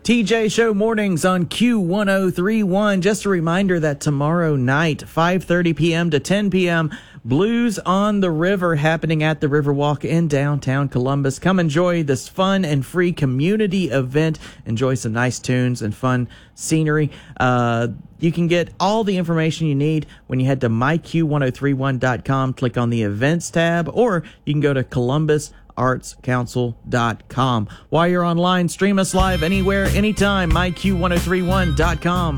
TJ Show mornings on Q1031. Just a reminder that tomorrow night, 5:30 p.m. to 10 p.m., Blues on the River happening at the Riverwalk in downtown Columbus. Come enjoy this fun and free community event. Enjoy some nice tunes and fun scenery. You can get all the information you need when you head to myq1031.com, click on the events tab, or you can go to ColumbusArtsCouncil.com. While you're online, stream us live anywhere, anytime, myq1031.com.